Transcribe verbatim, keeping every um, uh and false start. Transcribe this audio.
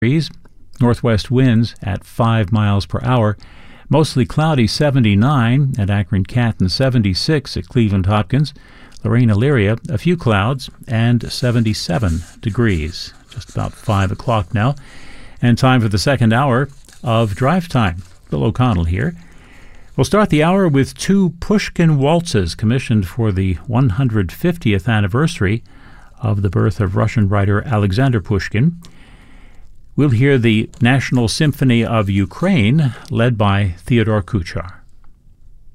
degrees. Northwest winds at five miles per hour. Mostly cloudy, seventy-nine at Akron-Canton, seventy-six at Cleveland-Hopkins. Lorraine-Elyria, a few clouds, and seventy-seven degrees. Just about five o'clock now. And time for the second hour of Drive Time. Bill O'Connell here. We'll start the hour with two Pushkin waltzes commissioned for the one hundred fiftieth anniversary of the birth of Russian writer Alexander Pushkin. We'll hear the National Symphony of Ukraine, led by Theodore Kuchar.